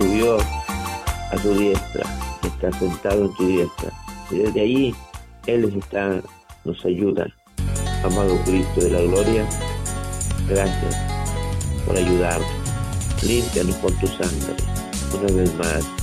subió a tu diestra, está sentado en tu diestra. Y desde ahí Él nos ayuda. Amado Cristo de la gloria, gracias por ayudarnos. Límpianos con tu sangre. Una vez más,